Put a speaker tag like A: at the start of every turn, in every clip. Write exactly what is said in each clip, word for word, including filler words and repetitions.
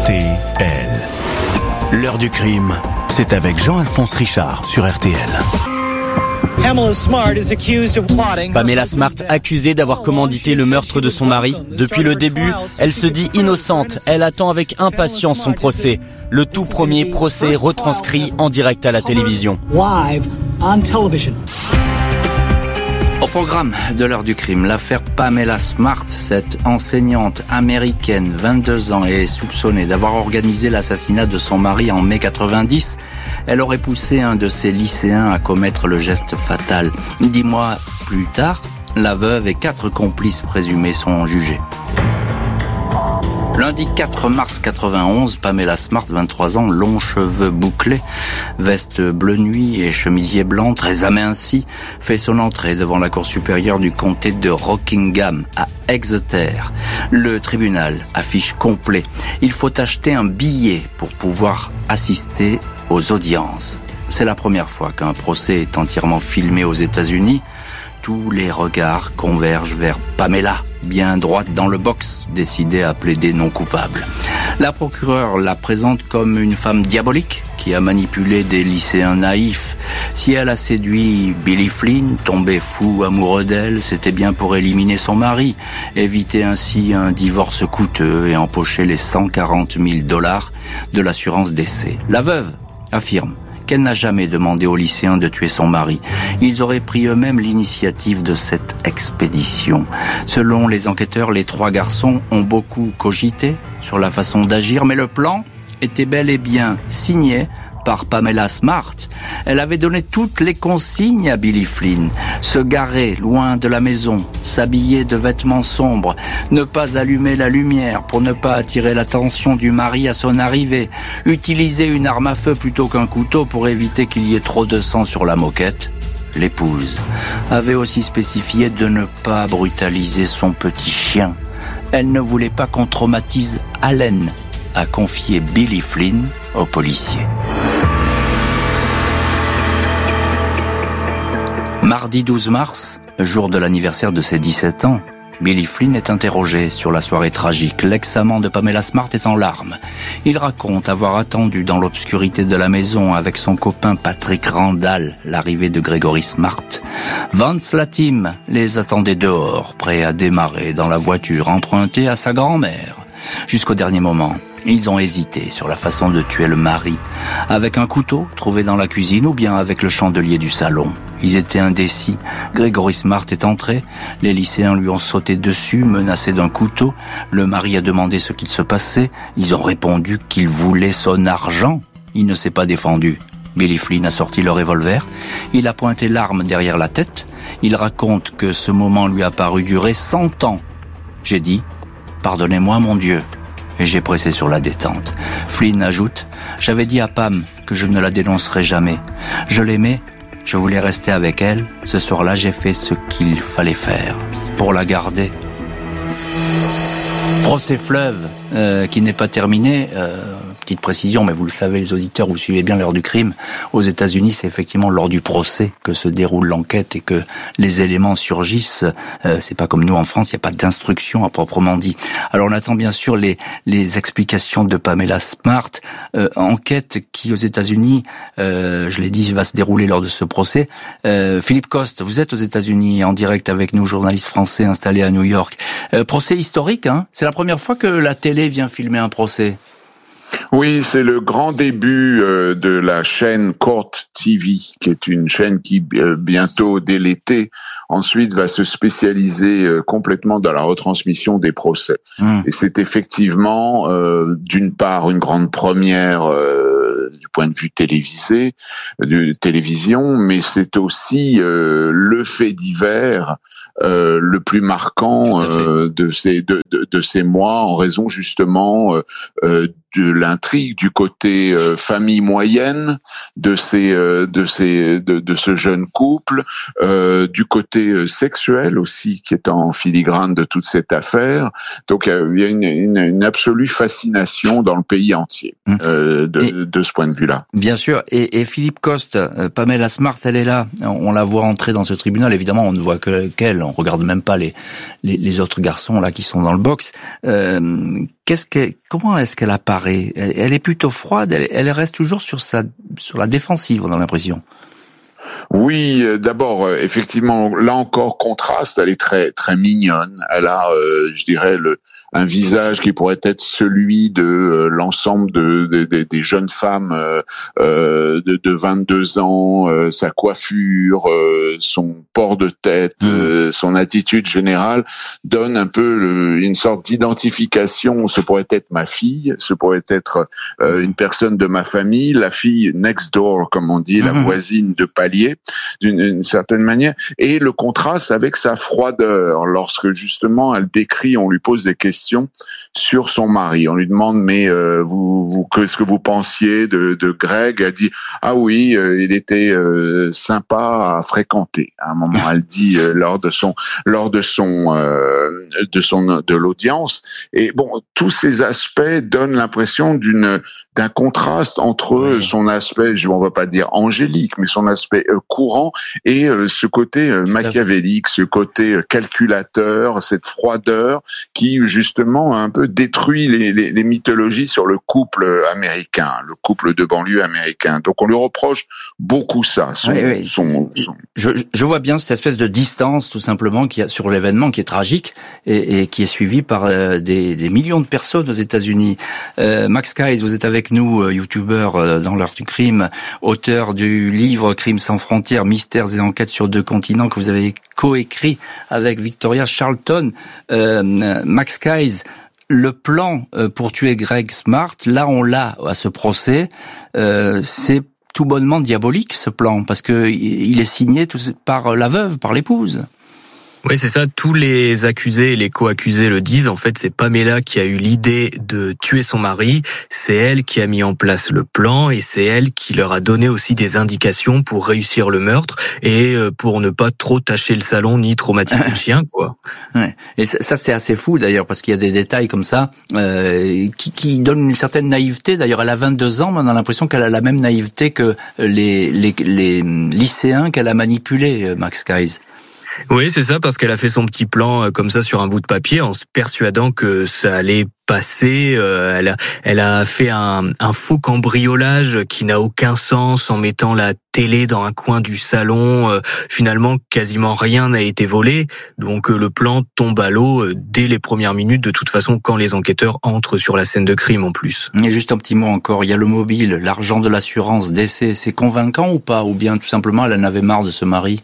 A: T L. L'heure du crime, c'est avec Jean-Alphonse Richard sur R T L.
B: Pamela Smart, accusée d'avoir commandité le meurtre de son mari. Depuis le début, elle se dit innocente. Elle attend avec impatience son procès. Le tout premier procès retranscrit en direct à la télévision.
C: Live on television.
D: Au programme de l'heure du crime, l'affaire Pamela Smart, cette enseignante américaine, vingt-deux ans, est soupçonnée d'avoir organisé l'assassinat de son mari en mai quatre-vingt-dix. Elle aurait poussé un de ses lycéens à commettre le geste fatal. Dix mois plus tard, la veuve et quatre complices présumés sont jugés. Lundi quatre mars quatre-vingt-onze, Pamela Smart, vingt-trois ans, longs cheveux bouclés, veste bleu nuit et chemisier blanc, très aminci, fait son entrée devant la cour supérieure du comté de Rockingham, à Exeter. Le tribunal affiche complet. Il faut acheter un billet pour pouvoir assister aux audiences. C'est la première fois qu'un procès est entièrement filmé aux États-Unis. Tous les regards convergent vers Pamela, bien droite dans le box, décidée à plaider non coupable. La procureure la présente comme une femme diabolique qui a manipulé des lycéens naïfs. Si elle a séduit Billy Flynn, tombé fou amoureux d'elle, c'était bien pour éliminer son mari, éviter ainsi un divorce coûteux et empocher les cent quarante mille dollars de l'assurance décès. La veuve affirme qu'elle n'a jamais demandé aux lycéens de tuer son mari. Ils auraient pris eux-mêmes l'initiative de cette expédition. Selon les enquêteurs, les trois garçons ont beaucoup cogité sur la façon d'agir, mais le plan était bel et bien signé par Pamela Smart. Elle avait donné toutes les consignes à Billy Flynn. Se garer loin de la maison, s'habiller de vêtements sombres, ne pas allumer la lumière pour ne pas attirer l'attention du mari à son arrivée, utiliser une arme à feu plutôt qu'un couteau pour éviter qu'il y ait trop de sang sur la moquette. L'épouse avait aussi spécifié de ne pas brutaliser son petit chien. Elle ne voulait pas qu'on traumatise Allen, a confié Billy Flynn aux policiers. Mardi douze mars, jour de l'anniversaire de ses dix-sept ans, Billy Flynn est interrogé sur la soirée tragique. L'ex-amant de Pamela Smart est en larmes. Il raconte avoir attendu dans l'obscurité de la maison avec son copain Patrick Randall l'arrivée de Gregory Smart. Vance Latim les attendait dehors, prêt à démarrer dans la voiture empruntée à sa grand-mère. Jusqu'au dernier moment, ils ont hésité sur la façon de tuer le mari, avec un couteau trouvé dans la cuisine ou bien avec le chandelier du salon. Ils étaient indécis. Gregory Smart est entré, les lycéens lui ont sauté dessus, menacés d'un couteau. Le mari a demandé ce qu'il se passait. Ils ont répondu qu'il voulait son argent. Il ne s'est pas défendu. Billy Flynn a sorti le revolver. Il a pointé l'arme derrière la tête. Il raconte que ce moment lui a paru durer cent ans. J'ai dit « Pardonnez-moi, mon Dieu ». Et j'ai pressé sur la détente. Flynn ajoute « J'avais dit à Pam que je ne la dénoncerais jamais. Je l'aimais, je voulais rester avec elle. Ce soir-là, j'ai fait ce qu'il fallait faire pour la garder. » Procès fleuve euh, qui n'est pas terminé. Euh, petite précision, mais vous le savez, les auditeurs, vous suivez bien l'heure du crime. Aux États-Unis, c'est effectivement lors du procès que se déroule l'enquête et que les éléments surgissent. Euh, c'est pas comme nous en France, il n'y a pas d'instruction à proprement dit. Alors on attend bien sûr les les explications de Pamela Smart. Euh, enquête qui aux États-Unis, euh, je l'ai dit, va se dérouler lors de ce procès. Euh, Philippe Coste, vous êtes aux États-Unis en direct avec nous, journaliste français installé à New York. Euh, procès historique, hein. C'est la première fois que la télé vient filmer un procès.
E: Oui, c'est le grand début euh, de la chaîne Court T V, qui est une chaîne qui euh, bientôt, dès l'été, ensuite va se spécialiser euh, complètement dans la retransmission des procès. Mmh. Et c'est effectivement, euh, d'une part, une grande première euh, du point de vue télévisé, de télévision, mais c'est aussi euh, le fait divers euh, le plus marquant euh, de ces de, de, de ces mois, en raison justement euh, de l'intrigue du côté euh, famille moyenne de ces euh, de ces de, de ce jeune couple, euh, du côté euh, sexuel aussi qui est en filigrane de toute cette affaire. Donc euh, il y a une, une, une absolue fascination dans le pays entier euh, de, et, de ce point de vue-là.
D: Bien sûr. Et, et Philippe Coste, euh, Pamela Smart, elle est là. On la voit entrer dans ce tribunal. Évidemment, on ne voit que qu'elle. On regarde même pas les les, les autres garçons là qui sont dans le box. Euh, qu'est-ce que comment est-ce qu'elle apparaît barrée. Elle, elle est plutôt froide. Elle, elle reste toujours sur sa, sur la défensive, on a l'impression.
E: Oui, d'abord, effectivement, là encore, contraste, elle est très très mignonne. Elle a, euh, je dirais, le, un visage qui pourrait être celui de euh, l'ensemble de, de, de, des jeunes femmes euh, euh, de, de vingt-deux ans, euh, sa coiffure, euh, son port de tête, mmh. euh, son attitude générale donne un peu le, une sorte d'identification. Ce pourrait être ma fille, ce pourrait être euh, une personne de ma famille, la fille next door, comme on dit, mmh. la voisine de palier, d'une, d'une certaine manière, et le contraste avec sa froideur lorsque justement elle décrit, on lui pose des questions sur son mari. On lui demande mais euh, vous, vous qu'est-ce que vous pensiez de, de Greg? Elle dit ah oui, euh, il était euh, sympa à fréquenter. À un moment, elle dit euh, lors de son lors de son euh, de son de l'audience. Et bon, tous ces aspects donnent l'impression d'une d'un contraste entre oui. son aspect, je on va pas dire angélique, mais son aspect euh, courant et euh, ce côté euh, machiavélique, ce côté euh, calculateur, cette froideur qui justement a un peu détruit les, les, les mythologies sur le couple américain, le couple de banlieue américain. Donc on lui reproche beaucoup ça. Son,
D: oui, oui.
E: Son, son...
D: Je, je vois bien cette espèce de distance tout simplement qui a sur l'événement qui est tragique et, et qui est suivi par euh, des, des millions de personnes aux États-Unis. Euh, Max Keiss, vous êtes avec nous, euh, youtubeur euh, dans l'heure du crime, auteur du livre Crimes sans frontières, mystères et enquêtes sur deux continents que vous avez coécrit avec Victoria Charlton. Euh, Max Keiss, le plan euh, pour tuer Greg Smart, là on l'a à ce procès, euh, c'est tout bonnement diabolique ce plan parce que il est signé tout, par la veuve, par l'épouse.
F: Oui, c'est ça. Tous les accusés et les co-accusés le disent. En fait, c'est Pamela qui a eu l'idée de tuer son mari. C'est elle qui a mis en place le plan et c'est elle qui leur a donné aussi des indications pour réussir le meurtre et pour ne pas trop tacher le salon ni traumatiser le chien, quoi.
D: Ouais. Et ça, ça, c'est assez fou d'ailleurs parce qu'il y a des détails comme ça euh, qui, qui donnent une certaine naïveté. D'ailleurs, elle a vingt-deux ans, mais on a l'impression qu'elle a la même naïveté que les, les, les lycéens qu'elle a manipulés, Max Keiss.
F: Oui, c'est ça, parce qu'elle a fait son petit plan comme ça sur un bout de papier en se persuadant que ça allait passer. Euh, elle, a, elle a fait un, un faux cambriolage qui n'a aucun sens en mettant la télé dans un coin du salon. Euh, finalement, quasiment rien n'a été volé. Donc euh, le plan tombe à l'eau euh, dès les premières minutes, de toute façon, quand les enquêteurs entrent sur la scène de crime en plus.
D: Et juste un petit mot encore, il y a le mobile, l'argent de l'assurance, décès. C'est convaincant ou pas? Ou bien tout simplement elle en avait marre de ce mari?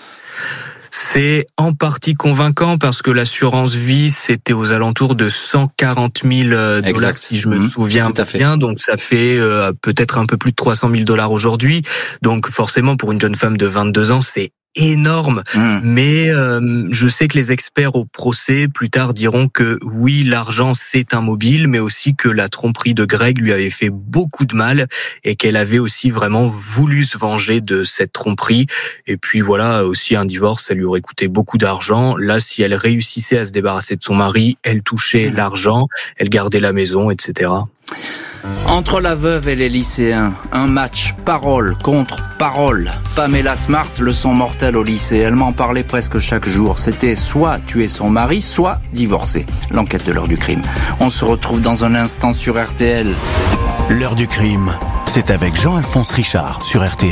F: C'est en partie convaincant parce que l'assurance vie, c'était aux alentours de cent quarante mille dollars si je me mmh, souviens bien. Donc ça fait euh, peut-être un peu plus de trois cent mille dollars aujourd'hui. Donc forcément, pour une jeune femme de vingt-deux ans, c'est énorme. Mmh. Mais euh, je sais que les experts au procès plus tard diront que oui, l'argent c'est un mobile, mais aussi que la tromperie de Greg lui avait fait beaucoup de mal et qu'elle avait aussi vraiment voulu se venger de cette tromperie. Et puis voilà, aussi un divorce, ça lui aurait coûté beaucoup d'argent. Là, si elle réussissait à se débarrasser de son mari, elle touchait mmh. l'argent, elle gardait la maison, et cetera.
D: Entre la veuve et les lycéens, un match parole contre parole. Pamela Smart, leçon mortelle au lycée. Elle m'en parlait presque chaque jour. C'était soit tuer son mari, soit divorcer. L'enquête de l'heure du crime. On se retrouve dans un instant sur R T L.
A: L'heure du crime, c'est avec Jean-Alphonse Richard sur R T L.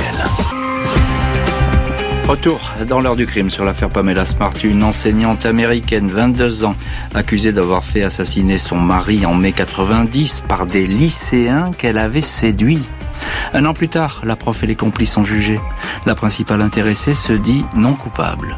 D: Retour dans l'heure du crime sur l'affaire Pamela Smart, une enseignante américaine, vingt-deux ans, accusée d'avoir fait assassiner son mari en mai quatre-vingt-dix par des lycéens qu'elle avait séduits. Un an plus tard, la prof et les complices sont jugés. La principale intéressée se dit non coupable.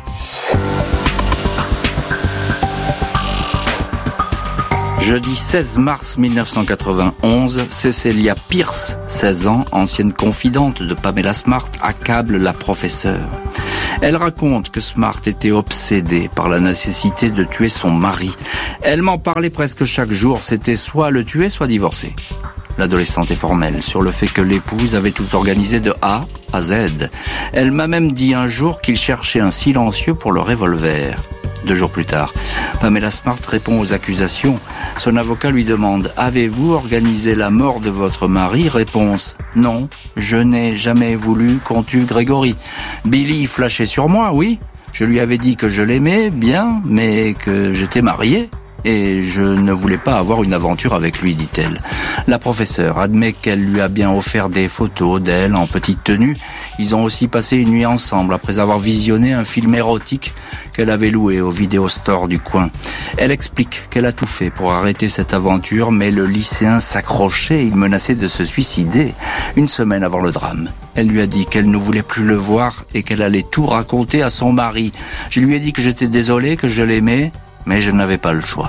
D: Jeudi seize mars mille neuf cent quatre-vingt-onze, Cecilia Pierce, seize ans, ancienne confidente de Pamela Smart, accable la professeure. Elle raconte que Smart était obsédée par la nécessité de tuer son mari. Elle m'en parlait presque chaque jour, c'était soit le tuer, soit divorcer. L'adolescente est formelle sur le fait que l'épouse avait tout organisé de A à Z. Elle m'a même dit un jour qu'il cherchait un silencieux pour le revolver. Deux jours plus tard, Pamela Smart répond aux accusations. Son avocat lui demande « Avez-vous organisé la mort de votre mari ?» Réponse « Non, je n'ai jamais voulu qu'on tue Grégory. Billy flashait sur moi, oui. Je lui avais dit que je l'aimais bien, mais que j'étais marié. et je ne voulais pas avoir une aventure avec lui, dit-elle. La professeure admet qu'elle lui a bien offert des photos d'elle en petite tenue. Ils ont aussi passé une nuit ensemble après avoir visionné un film érotique qu'elle avait loué au vidéo store du coin. Elle explique qu'elle a tout fait pour arrêter cette aventure, mais le lycéen s'accrochait, il menaçait de se suicider une semaine avant le drame. Elle lui a dit qu'elle ne voulait plus le voir et qu'elle allait tout raconter à son mari. Je lui ai dit que j'étais désolé, que je l'aimais, mais je n'avais pas le choix.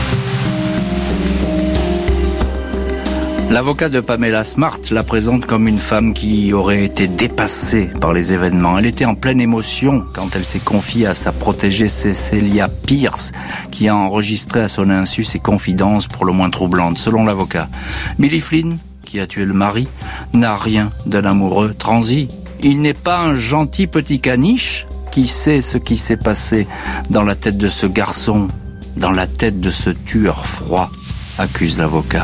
D: L'avocat de Pamela Smart la présente comme une femme qui aurait été dépassée par les événements. Elle était en pleine émotion quand elle s'est confiée à sa protégée Cecelia Pierce, qui a enregistré à son insu ses confidences pour le moins troublantes, selon l'avocat. Billy Flynn, qui a tué le mari, n'a rien d'un amoureux transi. Il n'est pas un gentil petit caniche qui sait ce qui s'est passé dans la tête de ce garçon, dans la tête de ce tueur froid, accuse l'avocat.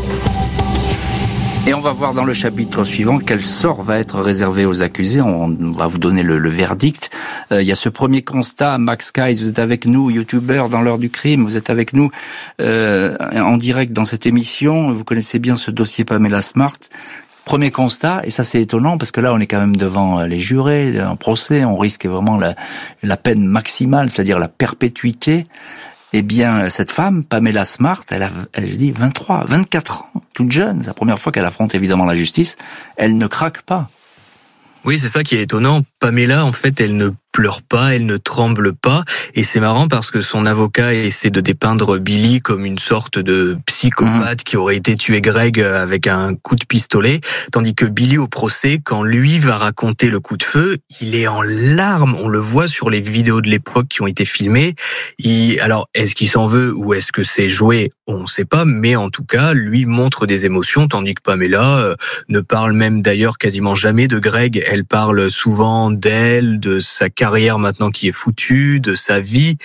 D: Et on va voir dans le chapitre suivant quel sort va être réservé aux accusés. On va vous donner le, le verdict. Euh, il y a ce premier constat. Max Kais, vous êtes avec nous, youtubeur dans l'heure du crime. Vous êtes avec nous euh, en direct dans cette émission. Vous connaissez bien ce dossier Pamela Smart. Premier constat, et ça c'est étonnant parce que là on est quand même devant les jurés, un procès, on risque vraiment la, la peine maximale, c'est-à-dire la perpétuité. Eh bien, cette femme, Pamela Smart, elle a, elle dit vingt-trois, vingt-quatre ans, toute jeune. C'est la première fois qu'elle affronte évidemment la justice. Elle ne craque pas.
F: Oui, c'est ça qui est étonnant. Pamela, en fait, elle ne pleure pas, elle ne tremble pas. Et c'est marrant parce que son avocat essaie de dépeindre Billy comme une sorte de psychopathe mmh. qui aurait été tué Greg avec un coup de pistolet. Tandis que Billy, au procès, quand lui va raconter le coup de feu, il est en larmes. On le voit sur les vidéos de l'époque qui ont été filmées. Il... Alors, est-ce qu'il s'en veut ou est-ce que c'est joué? On ne sait pas. Mais en tout cas, lui montre des émotions, tandis que Pamela euh, ne parle même d'ailleurs quasiment jamais de Greg. Elle parle souvent d'elle, de sa carrière maintenant qui est foutue, de sa vie.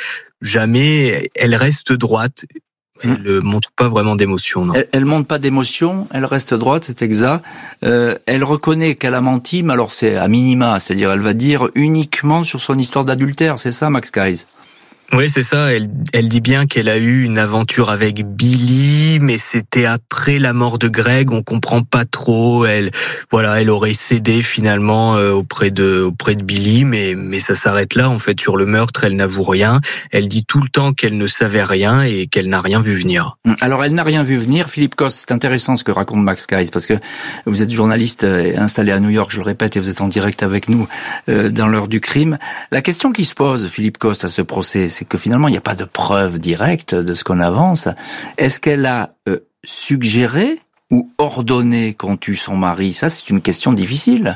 F: Jamais, elle reste droite. Elle ne montre pas vraiment d'émotion, non.
D: Elle, elle montre pas d'émotion, elle reste droite, c'est exact. Euh, elle reconnaît qu'elle a menti, mais alors c'est à minima, c'est-à-dire elle va dire uniquement sur son histoire d'adultère, c'est ça, Max Kais?
F: Oui, c'est ça. Elle, elle dit bien qu'elle a eu une aventure avec Billy, mais c'était après la mort de Greg. On comprend pas trop. Elle, voilà, elle aurait cédé finalement euh, auprès de auprès de Billy, mais mais ça s'arrête là. En fait, sur le meurtre, elle n'avoue rien. Elle dit tout le temps qu'elle ne savait rien et qu'elle n'a rien vu venir.
D: Alors, elle n'a rien vu venir. Philippe Coste, c'est intéressant ce que raconte Max Kais parce que vous êtes journaliste installé à New York, je le répète, et vous êtes en direct avec nous euh, dans l'heure du crime. La question qui se pose, Philippe Coste, à ce procès, c'est que finalement, il n'y a pas de preuve directe de ce qu'on avance. Est-ce qu'elle a euh, suggéré ou ordonné qu'on tue son mari? Ça, c'est une question difficile.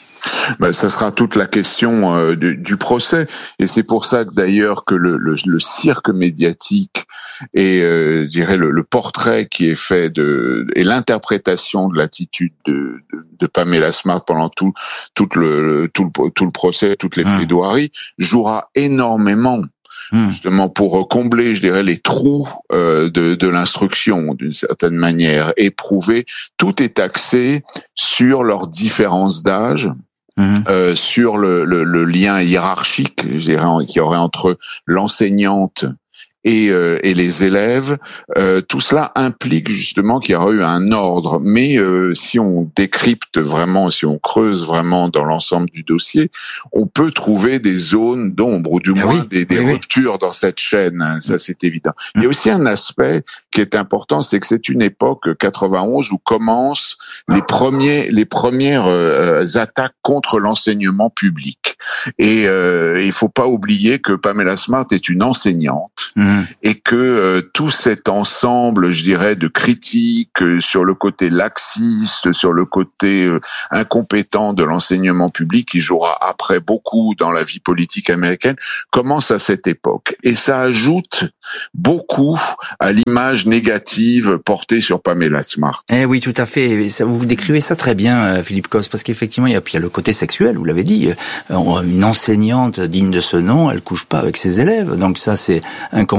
E: Ben, ça sera toute la question euh, du, du procès, et c'est pour ça que d'ailleurs que le, le, le cirque médiatique et euh, je dirais le, le portrait qui est fait de et l'interprétation de l'attitude de, de, de Pamela Smart pendant tout tout le tout le tout le procès, toutes les mmh. plaidoiries jouera énormément. Justement pour combler, je dirais, les trous euh, de, de l'instruction d'une certaine manière et prouver tout est axé sur leurs différences d'âge. Mmh. Euh, sur le, le, le lien hiérarchique, je dirais, qu'il y aurait entre l'enseignante et, euh, et les élèves. Euh, tout cela implique justement qu'il y aura eu un ordre. Mais euh, si on décrypte vraiment, si on creuse vraiment dans l'ensemble du dossier, on peut trouver des zones d'ombre ou du ah moins oui, des, des oui, ruptures oui. dans cette chaîne. Ça, c'est évident. Il y a aussi un aspect qui est important, c'est que c'est une époque quatre-vingt-onze où commencent les premiers, les premières euh, attaques contre l'enseignement public. Et euh, il faut pas oublier que Pamela Smart est une enseignante. Mmh. Et que euh, tout cet ensemble, je dirais, de critiques euh, sur le côté laxiste, sur le côté euh, incompétent de l'enseignement public, qui jouera après beaucoup dans la vie politique américaine, commence à cette époque. Et ça ajoute beaucoup à l'image négative portée sur Pamela Smart.
D: Eh oui, tout à fait. Vous décrivez ça très bien, Philippe Coste, parce qu'effectivement, il y a, puis il y a le côté sexuel, vous l'avez dit. Une enseignante digne de ce nom, elle couche pas avec ses élèves. Donc ça, c'est incompréhensible.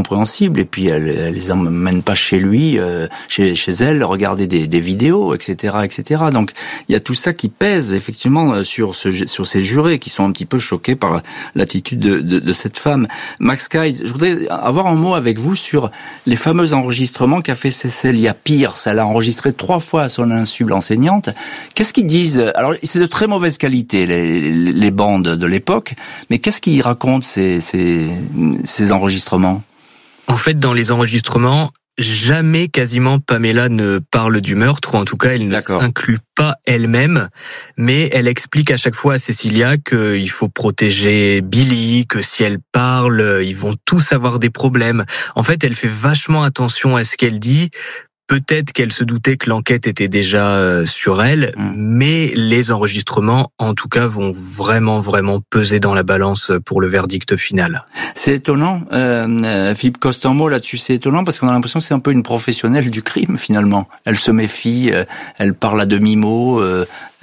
D: incompréhensible. Et puis elle, elle les emmène pas chez lui, euh, chez, chez elle, regarder des, des vidéos, et cetera, et cetera. Donc il y a tout ça qui pèse effectivement sur ce, sur ces jurés qui sont un petit peu choqués par l'attitude de, de, de cette femme. Max Keiss, je voudrais avoir un mot avec vous sur les fameux enregistrements qu'a fait Cecelia Pierce. Elle a enregistré trois fois à son insu l'enseignante. Qu'est-ce qu'ils disent? Alors c'est de très mauvaise qualité les, les bandes de l'époque, mais qu'est-ce qu'ils racontent ces, ces, ces enregistrements?
F: En fait, dans les enregistrements, jamais quasiment Pamela ne parle du meurtre, ou en tout cas elle ne D'accord. s'inclut pas elle-même, mais elle explique à chaque fois à Cecelia qu'il faut protéger Billy, que si elle parle, ils vont tous avoir des problèmes. En fait, elle fait vachement attention à ce qu'elle dit. Peut-être qu'elle se doutait que l'enquête était déjà sur elle, mmh. mais les enregistrements, en tout cas, vont vraiment, vraiment peser dans la balance pour le verdict final.
D: C'est étonnant, euh, Philippe Coste, un mot là-dessus, c'est étonnant parce qu'on a l'impression que c'est un peu une professionnelle du crime, finalement. Elle se méfie, elle parle à demi-mot, euh,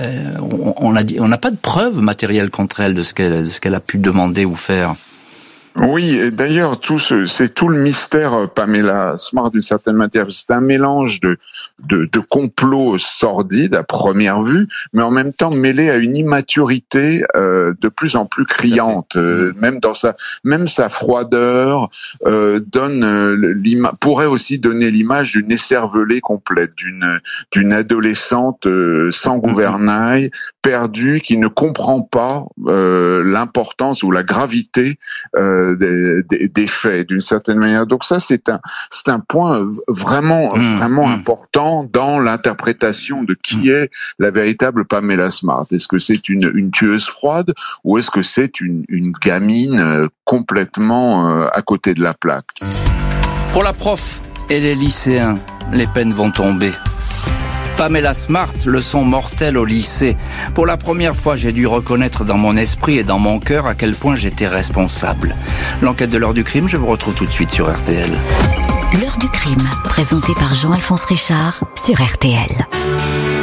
D: on, on a dit, on n'a pas de preuves matérielles contre elle de ce qu'elle, de ce qu'elle a pu demander ou faire.
E: Oui, et d'ailleurs, tout ce, c'est tout le mystère Pamela Smart d'une certaine manière. C'est un mélange de, de, de complots sordides à première vue, mais en même temps mêlé à une immaturité euh, de plus en plus criante. Euh, même dans sa, même sa froideur euh, donne euh, l'ima- pourrait aussi donner l'image d'une écervelée complète, d'une, d'une adolescente euh, sans gouvernail, perdue, qui ne comprend pas euh, l'importance ou la gravité euh, Des, des, des faits d'une certaine manière. Donc ça c'est un c'est un point vraiment mmh, vraiment mmh. important dans l'interprétation de qui est la véritable Pamela Smart. Est-ce que c'est une une tueuse froide ou est-ce que c'est une une gamine complètement à côté de la plaque?
D: Pour la prof et les lycéens, les peines vont tomber. Pamela Smart, leçon mortelle au lycée. Pour la première fois, j'ai dû reconnaître dans mon esprit et dans mon cœur à quel point j'étais responsable. L'enquête de l'heure du crime, je vous retrouve tout de suite sur R T L.
G: L'heure du crime, présentée par Jean-Alphonse Richard sur R T L.